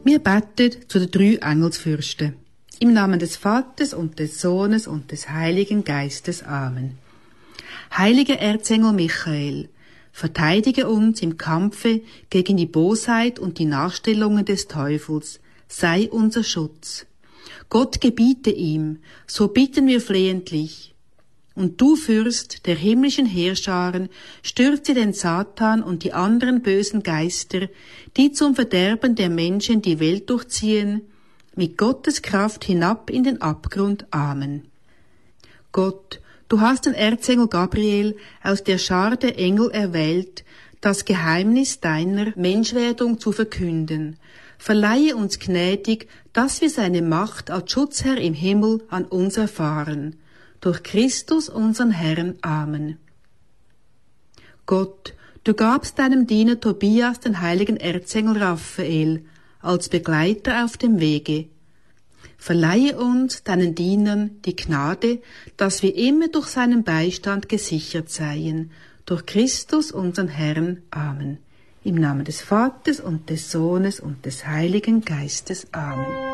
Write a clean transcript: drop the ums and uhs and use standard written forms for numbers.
Wir beten zu den 3 Engelsfürsten. Im Namen des Vaters und des Sohnes und des Heiligen Geistes. Amen. Heiliger Erzengel Michael, verteidige uns im Kampfe gegen die Bosheit und die Nachstellungen des Teufels. Sei unser Schutz. Gott gebiete ihm, so bitten wir flehentlich. Und du, Fürst der himmlischen Heerscharen, stürze den Satan und die anderen bösen Geister, die zum Verderben der Menschen die Welt durchziehen, mit Gottes Kraft hinab in den Abgrund. Amen. Gott, du hast den Erzengel Gabriel aus der Schar der Engel erwählt, das Geheimnis deiner Menschwerdung zu verkünden. Verleihe uns gnädig, dass wir seine Macht als Schutzherr im Himmel an uns erfahren. Durch Christus unseren Herrn. Amen. Gott, du gabst deinem Diener Tobias den heiligen Erzengel Raphael als Begleiter auf dem Wege. Verleihe uns, deinen Dienern, die Gnade, dass wir immer durch seinen Beistand gesichert seien. Durch Christus unseren Herrn. Amen. Im Namen des Vaters und des Sohnes und des Heiligen Geistes. Amen.